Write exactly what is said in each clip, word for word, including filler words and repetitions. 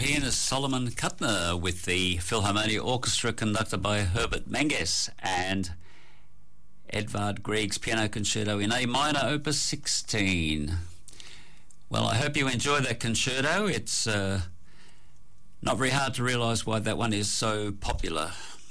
pianist Solomon Kuttner with the Philharmonia Orchestra conducted by Herbert Menges and Edvard Grieg's Piano Concerto in A minor, opus sixteen. Well, I hope you enjoy that concerto. It's uh, not very hard to realise why that one is so popular.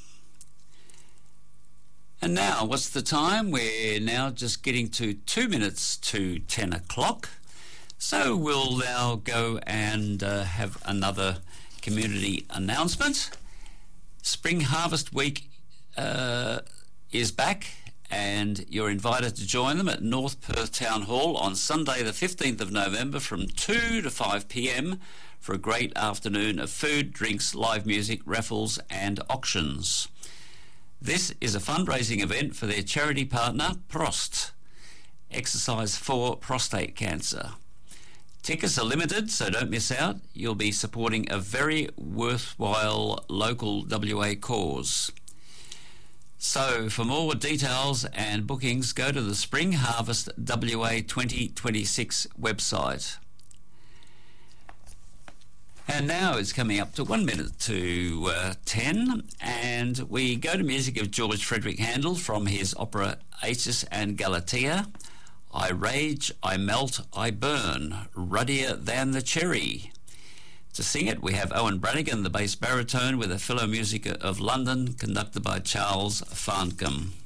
And now, what's the time? We're now just getting to two minutes to ten o'clock. So we'll now go and uh, have another community announcement. Spring Harvest Week uh, is back, and you're invited to join them at North Perth Town Hall on Sunday the fifteenth of November from two to five p m for a great afternoon of food, drinks, live music, raffles and auctions. This is a fundraising event for their charity partner, Prost, Exercise for Prostate Cancer. Tickets are limited, so don't miss out. You'll be supporting a very worthwhile local W A cause. So for more details and bookings, go to the Spring Harvest W A twenty twenty-six website. And now it's coming up to one minute to uh, ten, and we go to music of George Frederick Handel from his opera Acis and Galatea. I rage, I melt, I burn, ruddier than the cherry. To sing it, we have Owen Brannigan, the bass baritone, with the Philharmonia of London, conducted by Charles Farncombe.